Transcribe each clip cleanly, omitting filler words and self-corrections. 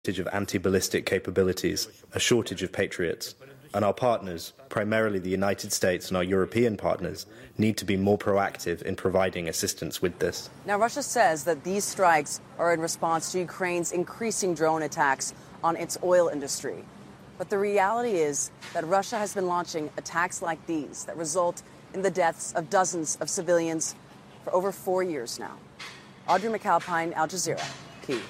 of anti-ballistic capabilities, a shortage of Patriots. And our partners, primarily the United States and our European partners, need to be more proactive in providing assistance with this. Now, Russia says that these strikes are in response to Ukraine's increasing drone attacks on its oil industry. But the reality is that Russia has been launching attacks like these that result in the deaths of dozens of civilians for over 4 years now. Audrey McAlpine, Al Jazeera, Kyiv.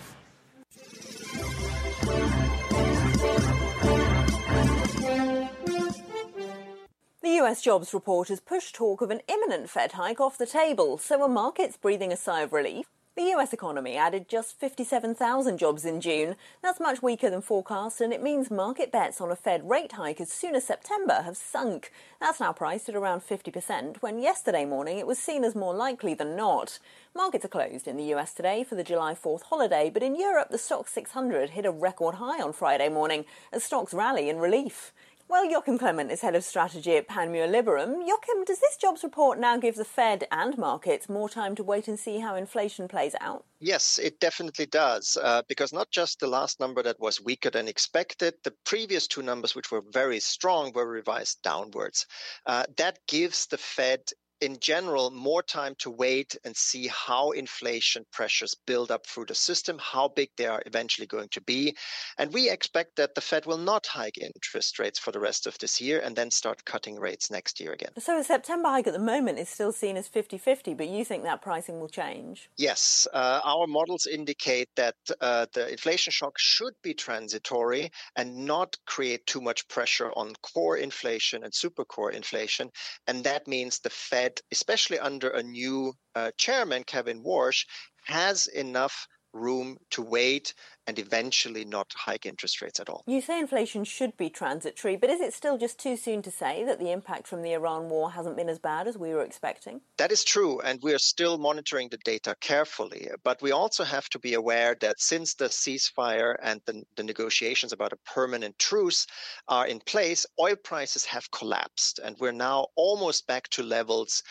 The US jobs report has pushed talk of an imminent Fed hike off the table, so are markets breathing a sigh of relief? The US economy added just 57,000 jobs in June. That's much weaker than forecast, and it means market bets on a Fed rate hike as soon as September have sunk. That's now priced at around 50%, when yesterday morning it was seen as more likely than not. Markets are closed in the US today for the July 4th holiday, but in Europe the Stoxx 600 hit a record high on Friday morning as stocks rally in relief. Well, Joachim Clement is head of strategy at Panmure Liberum. Joachim, does this jobs report now give the Fed and markets more time to wait and see how inflation plays out? Yes, it definitely does, because not just the last number that was weaker than expected, the previous two numbers, which were very strong, were revised downwards. That gives the Fed in general, more time to wait and see how inflation pressures build up through the system, how big they are eventually going to be. And we expect that the Fed will not hike interest rates for the rest of this year and then start cutting rates next year again. So a September hike at the moment is still seen as 50-50, but you think that pricing will change? Yes, our models indicate that the inflation shock should be transitory and not create too much pressure on core inflation and supercore inflation. And that means the Fed, especially under a new chairman, Kevin Warsh, has enough room to wait and eventually not hike interest rates at all. You say inflation should be transitory, but is it still just too soon to say that the impact from the Iran war hasn't been as bad as we were expecting? That is true, and we are still monitoring the data carefully. But we also have to be aware that since the ceasefire and the negotiations about a permanent truce are in place, oil prices have collapsed, and we're now almost back to levels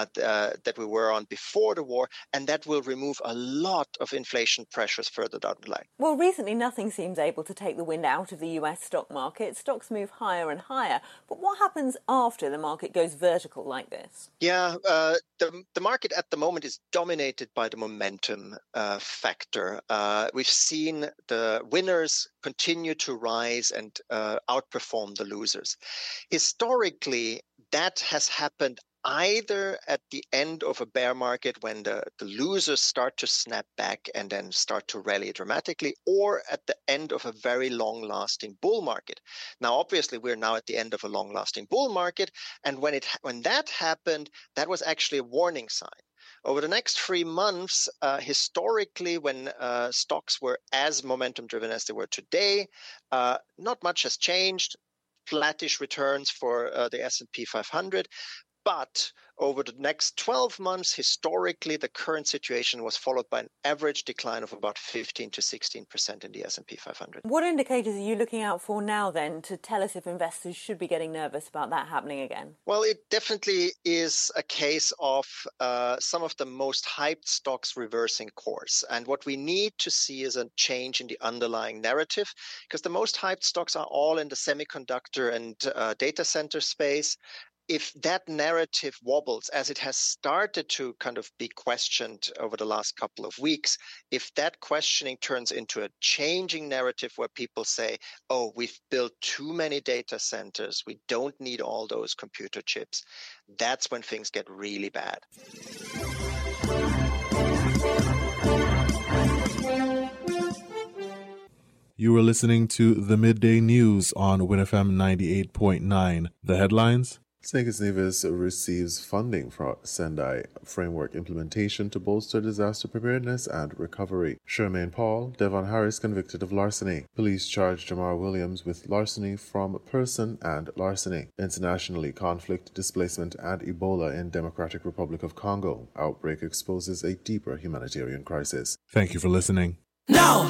that we were on before the war, and that will remove a lot of inflation pressures further down the line. Well, recently nothing seems able to take the wind out of the US stock market. Stocks move higher and higher. But what happens after the market goes vertical like this? Yeah, the market at the moment is dominated by the momentum factor. We've seen the winners continue to rise and outperform the losers. Historically, that has happened either at the end of a bear market when the losers start to snap back and then start to rally dramatically, or at the end of a very long-lasting bull market. Now, obviously, we're now at the end of a long-lasting bull market, and when that happened, that was actually a warning sign. Over the next 3 months, historically, when stocks were as momentum-driven as they were today, not much has changed. Flattish returns for the S&P 500. But over the next 12 months, historically, the current situation was followed by an average decline of about 15 to 16% in the S&P 500. What indicators are you looking out for now, then, to tell us if investors should be getting nervous about that happening again? Well, it definitely is a case of some of the most hyped stocks reversing course. And what we need to see is a change in the underlying narrative, because the most hyped stocks are all in the semiconductor and data center space. If that narrative wobbles, as it has started to kind of be questioned over the last couple of weeks, if that questioning turns into a changing narrative where people say, oh, we've built too many data centers, we don't need all those computer chips, that's when things get really bad. You were listening to the Midday News on WinFM 98.9. The headlines: St. Nevis receives funding for Sendai framework implementation to bolster disaster preparedness and recovery. Shermaine Paul, Devon Harris convicted of larceny. Police charge Jamar Williams with larceny from person and larceny. Internationally, conflict, displacement, and Ebola in Democratic Republic of Congo. Outbreak exposes a deeper humanitarian crisis. Thank you for listening. No!